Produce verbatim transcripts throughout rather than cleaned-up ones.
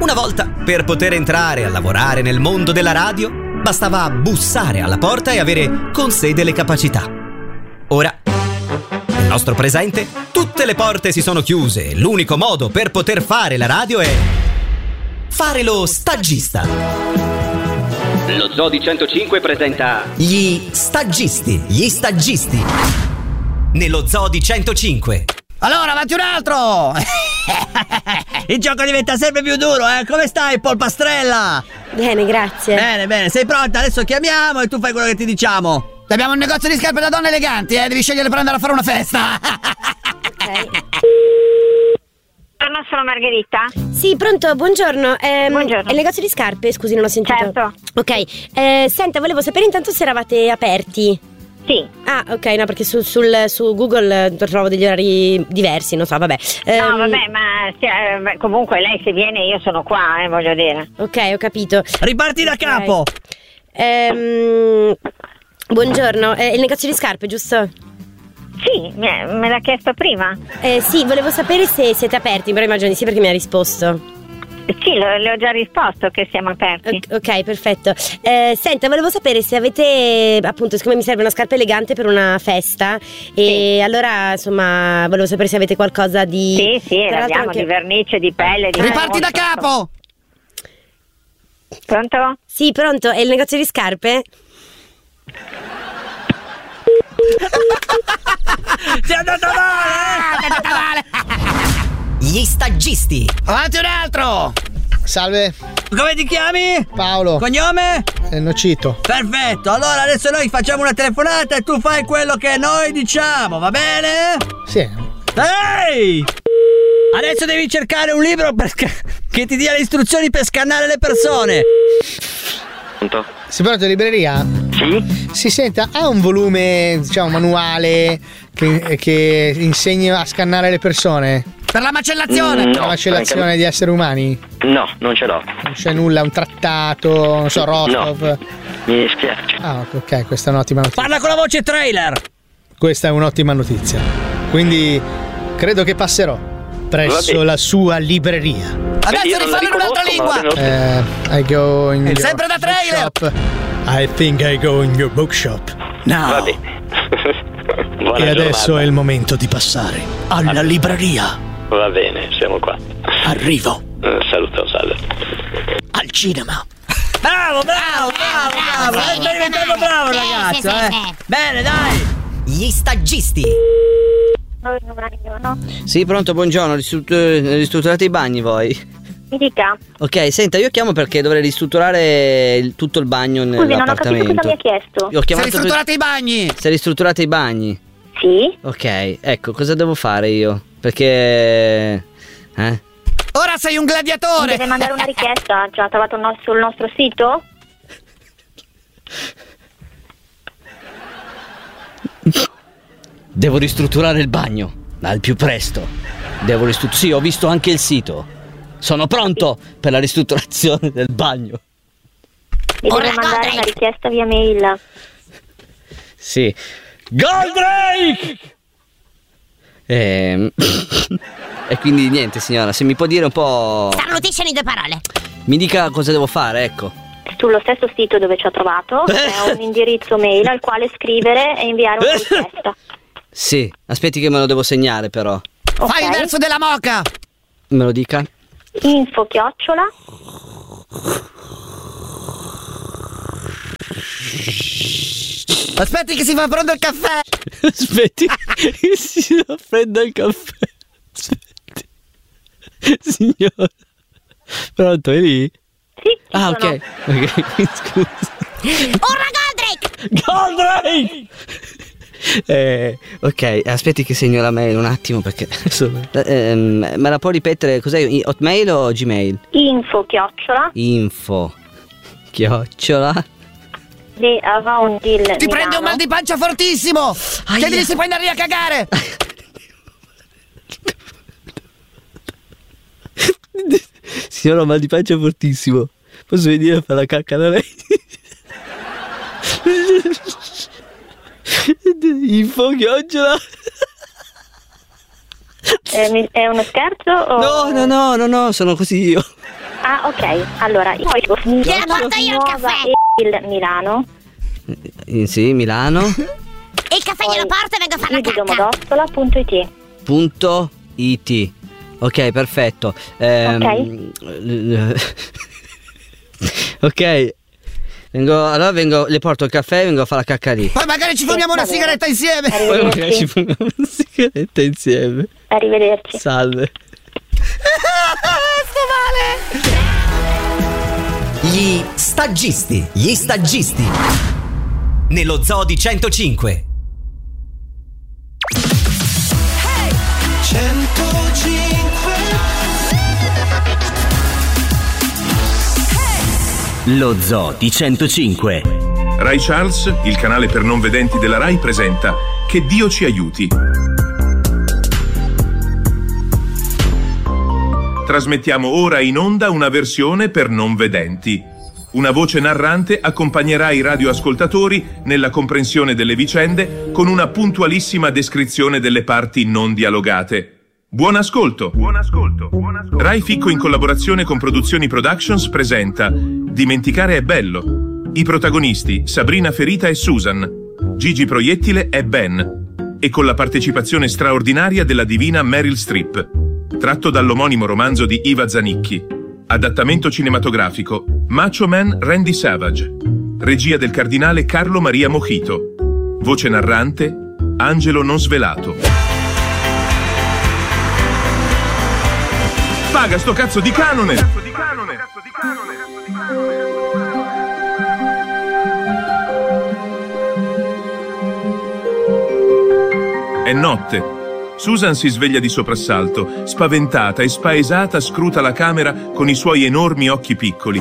Una volta, per poter entrare a lavorare nel mondo della radio, bastava bussare alla porta e avere con sé delle capacità. Ora, nel nostro presente, tutte le porte si sono chiuse e l'unico modo per poter fare la radio è fare lo stagista. Lo Zoo di centocinque presenta Gli staggisti, gli staggisti. Nello Zoo di centocinque. Allora, avanti un altro! Il gioco diventa sempre più duro, eh? Come stai, Polpastrella? Bene, grazie. Bene, bene, sei pronta? Adesso chiamiamo e tu fai quello che ti diciamo. Abbiamo un negozio di scarpe da donne eleganti, eh? Devi scegliere per andare a fare una festa. Ok. Buongiorno, sono Margherita. Sì, pronto, buongiorno. Ehm, Buongiorno. È il negozio di scarpe? Scusi, non ho sentito. Certo. Ok, eh, senta, volevo sapere intanto se eravate aperti. Sì. Ah, ok, no, perché su, sul, su Google eh, trovo degli orari diversi, non so, vabbè. Ehm, No, vabbè, ma se- eh, comunque lei se viene io sono qua, eh, voglio dire. Ok, ho capito. Riparti da Ok. capo. Ehm, buongiorno, è il negozio di scarpe, giusto? Sì, me, me l'ha chiesto prima. Eh, sì, volevo sapere se siete aperti, però immagino di sì perché mi ha risposto. Sì, lo- le ho già risposto che siamo aperti. Ok, ok, perfetto. Eh, senta, volevo sapere se avete, appunto, siccome mi serve una scarpa elegante per una festa, e Sì. allora, insomma, volevo sapere se avete qualcosa di... Sì, sì, Tra l'altro l'abbiamo anche- di vernice, di pelle, di Riparti da mosso. capo. Pronto? Sì, pronto, è il negozio di scarpe? Ti è andata male, eh? Ti è andata male. Gli staggisti. Avanti un altro. Salve, Come ti chiami? Paolo. Cognome? Eh, Nocito. Perfetto, allora adesso noi facciamo una telefonata e tu fai quello che noi diciamo, va bene? Sì. Ehi! Adesso devi cercare un libro per sca- che ti dia le istruzioni per scannare le persone. Pronto? Si pronto in libreria? Sì? Si senta, ha un volume, diciamo, manuale che, che insegna a scannare le persone? Per la macellazione. Mm, La no, macellazione francamente- di esseri umani? No, non ce l'ho. Non c'è nulla, un trattato, non so, Rostov? No, mi dispiace. Ah, ok, questa è un'ottima notizia. Parla con la voce trailer. Questa è un'ottima notizia. Quindi credo che passerò presso bene. la sua libreria. Adesso Io non la rifallo in un'altra riconosco, lingua. ma va bene. Eh, I go in È your sempre da trailer. bookshop. I think I go in your bookshop. No. Va bene. Buona E adesso giornata. è il momento di passare alla libreria. Va bene, siamo qua. Arrivo Eh, saluto, salve. al cinema. Bravo, bravo, bravo, bravo. Eh, Stai diventando bravo, ragazzo, eh. Bene, dai. Gli staggisti. Sì, pronto, buongiorno, ristruttu- ristrutturate i bagni voi? Mi dica. Ok, senta, io chiamo perché dovrei ristrutturare il- tutto il bagno Scusi, non ho capito nell'appartamento. cosa mi ha chiesto. Io ho Sei chiamato ristrutturate i bagni. Se ristrutturate i bagni. Sì? Ok, ecco, cosa devo fare io? Perché... Eh? Ora sei un Mi gladiatore. deve mandare una richiesta. Già trovato no- sul nostro sito? Devo ristrutturare il bagno, al più presto. Devo ristrutturare... Sì, ho visto anche il sito. Sono pronto per la ristrutturazione del bagno. Mi deve mandare una richiesta via mail. Sì. Goldrake! Ehm... e quindi niente, signora, se mi può dire un po'... Starnutisce in due parole. Mi dica cosa devo fare, ecco. Sullo stesso sito dove ci ha trovato c'è un indirizzo mail al quale scrivere e inviare una richiesta. Sì, aspetti che me lo devo segnare però. Ok? Fai il verso della moca. Me lo dica? Info chiocciola. Aspetti che si fa pronto il caffè. Aspetti che si prenda il caffè. Aspetti. Signora. Pronto, è lì? Sì, ci Ah, sono. ok. Ok, scusi. Urra Goldrake! Goldrake! Eh, ok, aspetti che segno la mail un attimo perché insomma, ehm, me la può ripetere? Cos'è? I- Hotmail o Gmail? Info chiocciola. Info chiocciola Di Avondil. Ti prende un mal di pancia fortissimo. Aia. Chiedili se puoi andare a cagare. Signora, ho mal di pancia fortissimo. Posso venire a fare la cacca da lei? Info chiocciola. Eh, mi- è uno scherzo o... No, no, no, no, no, sono così io. Ah, ok. Allora, poi Gliela porto io il caffè. il Milano. Eh, sì, Milano. Il caffè glielo porto e vengo a fare la cacca. Domodossola punto it. Punto it. Ok, perfetto. Ehm, ok. Ok. Vengo, allora vengo, le porto il caffè e vengo a fare la cacca lì. Poi magari ci fumiamo una sigaretta insieme. Poi magari ci fumiamo una sigaretta insieme. Arrivederci. Salve. Sto male. Gli stagisti, gli stagisti. Nello Zoo di centocinque. centocinque. Lo Zoo di centocinque. Rai Charles, il canale per non vedenti della Rai, presenta Che Dio ci aiuti. Trasmettiamo ora in onda una versione per non vedenti. Una voce narrante accompagnerà i radioascoltatori nella comprensione delle vicende con una puntualissima descrizione delle parti non dialogate. Buon ascolto! Buon ascolto! Buon ascolto. Rai Ficco in collaborazione con Produzioni Productions presenta Dimenticare è bello. I protagonisti Sabrina Ferita e Susan, Gigi Proiettile e Ben, e con la partecipazione straordinaria della divina Meryl Streep. Tratto dall'omonimo romanzo di Iva Zanicchi. Adattamento cinematografico Macho Man Randy Savage. Regia del cardinale Carlo Maria Mojito. Voce narrante Angelo Non Svelato. Paga sto cazzo di canone! È notte. Susan si sveglia di soprassalto, spaventata e spaesata scruta la camera con i suoi enormi occhi piccoli.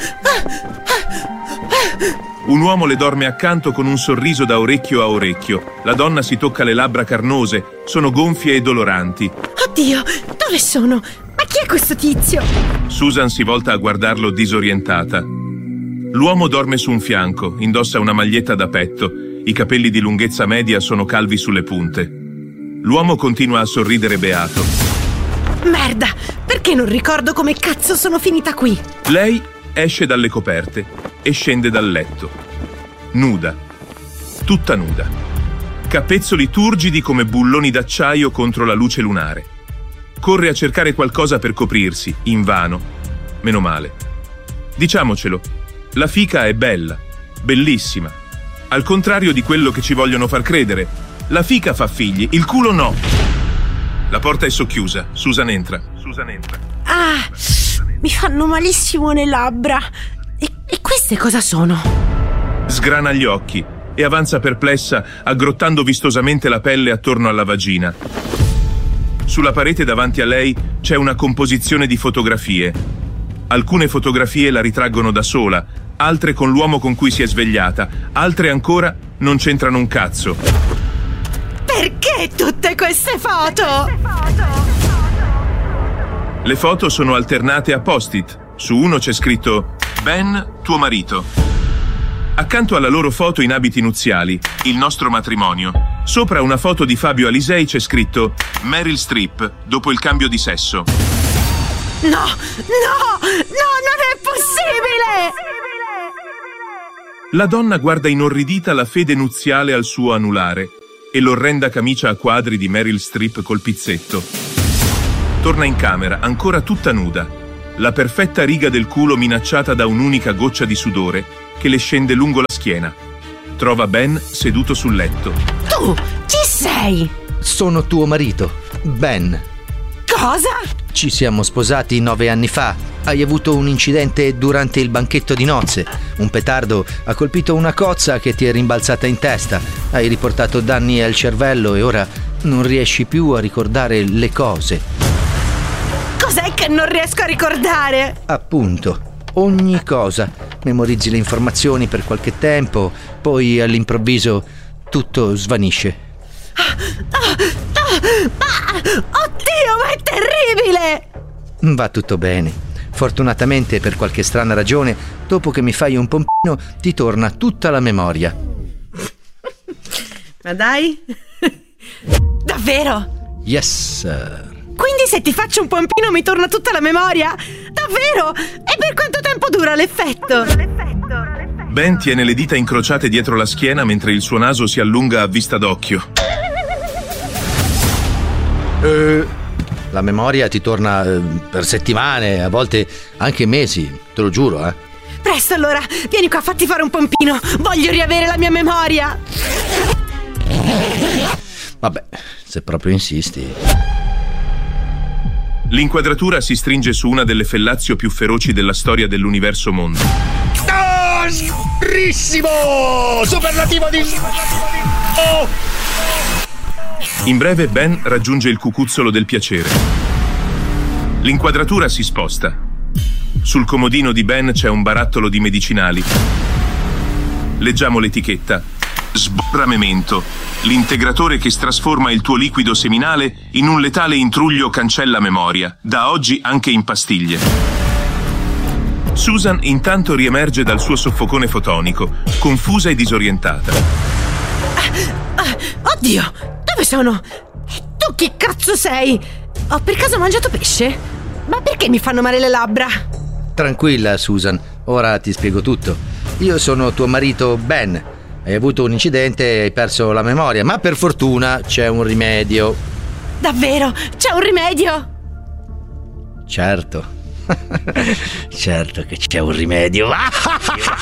Un uomo le dorme accanto con un sorriso da orecchio a orecchio. La donna si tocca le labbra carnose, sono gonfie e doloranti. Oddio, dove sono? Ma chi è questo tizio? Susan si volta a guardarlo disorientata. L'uomo dorme su un fianco, indossa una maglietta da petto, i capelli di lunghezza media sono calvi sulle punte. L'uomo continua a sorridere beato. Merda, perché non ricordo come cazzo sono finita qui? Lei esce dalle coperte e scende dal letto. Nuda. Tutta nuda. Capezzoli turgidi come bulloni d'acciaio contro la luce lunare. Corre a cercare qualcosa per coprirsi, invano. Meno male. Diciamocelo, la fica è bella, bellissima. Al contrario di quello che ci vogliono far credere. La fica fa figli, il culo no. La porta è socchiusa. Susan entra. Susan entra. Ah, mi fanno malissimo le labbra. E, e queste cosa sono? Sgrana gli occhi e avanza perplessa, aggrottando vistosamente la pelle attorno alla vagina. Sulla parete davanti a lei c'è una composizione di fotografie. Alcune fotografie la ritraggono da sola, altre con l'uomo con cui si è svegliata, altre ancora non c'entrano un cazzo. Perché tutte queste foto? Le foto sono alternate a post-it. Su uno c'è scritto Ben, tuo marito. Accanto alla loro foto in abiti nuziali, il nostro matrimonio. Sopra una foto di Fabio Alisei c'è scritto Meryl Streep, dopo il cambio di sesso. No, no, no, non è possibile! La donna guarda inorridita la fede nuziale al suo anulare e l'orrenda camicia a quadri di Meryl Streep col pizzetto. Torna in camera, ancora tutta nuda, la perfetta riga del culo minacciata da un'unica goccia di sudore che le scende lungo la schiena. Trova Ben seduto sul letto. Tu, chi sei? Sono tuo marito, Ben. Cosa? Ci siamo sposati nove anni fa. Hai avuto un incidente durante il banchetto di nozze. Un petardo ha colpito una cozza che ti è rimbalzata in testa. Hai riportato danni al cervello e ora non riesci più a ricordare le cose. Cos'è che non riesco a ricordare? Appunto, ogni cosa. Memorizzi le informazioni per qualche tempo, poi all'improvviso tutto svanisce. Ah, ah, ah, oddio, ma è terribile! Va tutto bene. Fortunatamente, per qualche strana ragione, dopo che mi fai un pompino, ti torna tutta la memoria. Ma dai? Davvero? Yes, sir. Quindi quindi se ti faccio un pompino mi torna tutta la memoria? Davvero? E per quanto tempo dura l'effetto? Ben tiene le dita incrociate dietro la schiena mentre il suo naso si allunga a vista d'occhio. Eh, la memoria ti torna eh, per settimane, a volte anche mesi, te lo giuro, eh. Presto allora, vieni qua, fatti fare un pompino. Voglio riavere la mia memoria. Vabbè, se proprio insisti. L'inquadratura si stringe su una delle fellazio più feroci della storia dell'universo mondo. Oh, sbrissimo! Superlativo di... Oh! In breve Ben raggiunge il cucuzzolo del piacere. L'inquadratura si sposta. Sul comodino di Ben c'è un barattolo di medicinali. Leggiamo l'etichetta. Sborramento. L'integratore che trasforma il tuo liquido seminale in un letale intruglio cancella memoria. Da oggi anche in pastiglie. Susan intanto riemerge dal suo soffocone fotonico, confusa e disorientata. Ah, ah, oddio, dove sono? E tu che cazzo sei? Ho per caso mangiato pesce? Ma perché mi fanno male le labbra? Tranquilla, Susan, ora ti spiego tutto. Io sono tuo marito Ben. Hai avuto un incidente e hai perso la memoria, ma per fortuna c'è un rimedio. Davvero? C'è un rimedio? Certo. Certo che c'è un rimedio.